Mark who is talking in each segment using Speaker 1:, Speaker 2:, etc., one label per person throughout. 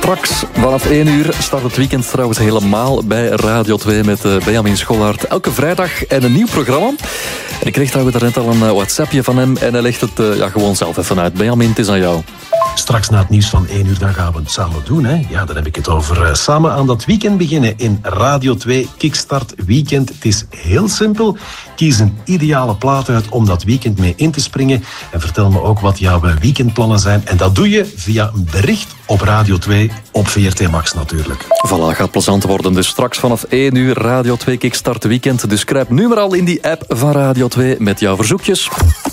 Speaker 1: Straks vanaf 1 uur start het weekend trouwens helemaal bij Radio 2 met Benjamin Schollaert. Elke vrijdag en een nieuw programma. En ik kreeg trouwens daarnet al een WhatsAppje van hem en hij legt het gewoon zelf even uit. Benjamin, het is aan jou.
Speaker 2: Straks na het nieuws van 1 uur, dan gaan we het samen doen. Hè? Ja, dan heb ik het over samen aan dat weekend beginnen in Radio 2 Kickstart Weekend. Het is heel simpel. Kies een ideale plaat uit om dat weekend mee in te springen. En vertel me ook wat jouw weekendplannen zijn. En dat doe je via een bericht op Radio 2, op VRT Max natuurlijk.
Speaker 1: Voilà, gaat plezant worden. Dus straks vanaf 1 uur Radio 2 Kickstart Weekend. Dus kruip nu maar al in die app van Radio 2 met jouw verzoekjes.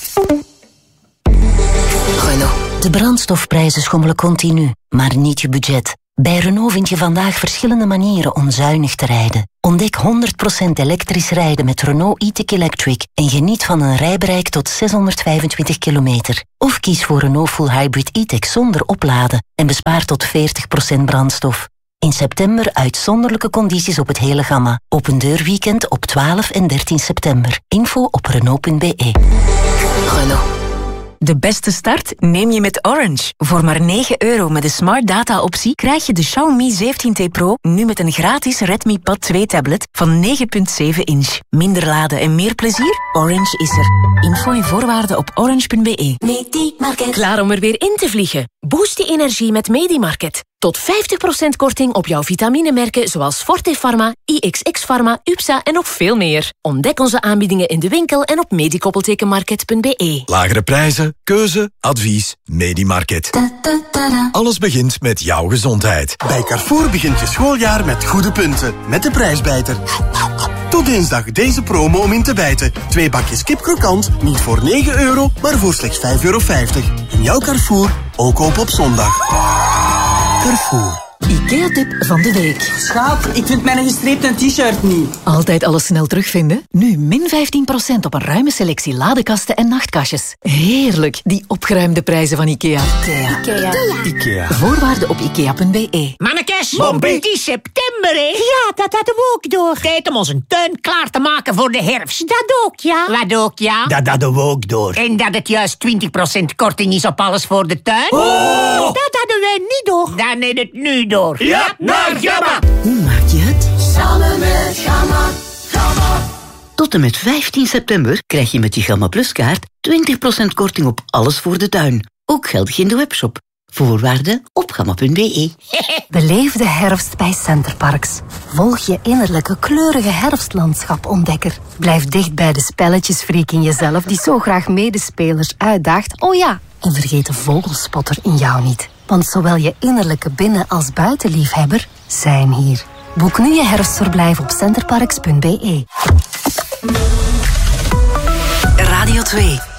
Speaker 3: Renault. De brandstofprijzen schommelen continu, maar niet je budget. Bij Renault vind je vandaag verschillende manieren om zuinig te rijden. Ontdek 100% elektrisch rijden met Renault e-tech Electric en geniet van een rijbereik tot 625 kilometer. Of kies voor Renault Full Hybrid e-tech zonder opladen en bespaar tot 40% brandstof. In september uitzonderlijke condities op het hele gamma. Open deurweekend op 12 en 13 september. Info op Renault.be. Renault.
Speaker 4: De beste start neem je met Orange. Voor maar €9 met de Smart Data optie krijg je de Xiaomi 17T Pro nu met een gratis Redmi Pad 2 tablet van 9,7 inch. Minder laden en meer plezier? Orange is er. Info en voorwaarden op orange.be.
Speaker 5: Medimarket. Klaar om er weer in te vliegen? Boost je energie met Medimarket. Tot 50% korting op jouw vitaminemerken zoals Forte Pharma, IXX Pharma, UPSA en nog veel meer. Ontdek onze aanbiedingen in de winkel en op medikoppeltekenmarket.be.
Speaker 6: Lagere prijzen, keuze, advies, Medimarket. Alles begint met jouw gezondheid.
Speaker 7: Bij Carrefour begint je schooljaar met goede punten. Met de prijsbijter. Tot dinsdag deze promo om in te bijten. 2 bakjes kip krokant, niet voor €9, maar voor slechts €5,50. In jouw Carrefour, ook open op zondag. Carrefour.
Speaker 4: IKEA-tip van de week.
Speaker 8: Schat, ik vind mijn gestreepte t-shirt niet.
Speaker 4: Altijd alles snel terugvinden? Nu min 15% op een ruime selectie ladekasten en nachtkastjes. Heerlijk, die opgeruimde prijzen van IKEA. IKEA. Voorwaarden op ikea.be.
Speaker 9: Mannekes, het is september, hè? Ja, dat hadden we ook door. Tijd om onze tuin klaar te maken voor de herfst. Dat ook, ja. Wat ook, ja? Dat hadden we ook door. En dat het juist 20% korting is op alles voor de tuin? Oh! Dat hadden wij niet door. Dan is het nu door. Ja, naar Gamma!
Speaker 4: Hoe maak je het?
Speaker 5: Samen met Gamma.
Speaker 10: Tot en met 15 september krijg je met je Gamma Plus kaart 20% korting op alles voor de tuin. Ook geldig in de webshop. Voorwaarden op gamma.be.
Speaker 3: Beleef de herfst bij Centerparks. Volg je innerlijke kleurige herfstlandschap-ontdekker. Blijf dicht bij de spelletjesfreak in jezelf die zo graag medespelers uitdaagt. Oh ja, en vergeet de vogelspotter in jou niet. Want zowel je innerlijke binnen- als buitenliefhebber zijn hier. Boek nu je herfstverblijf op centerparks.be.
Speaker 4: Radio 2.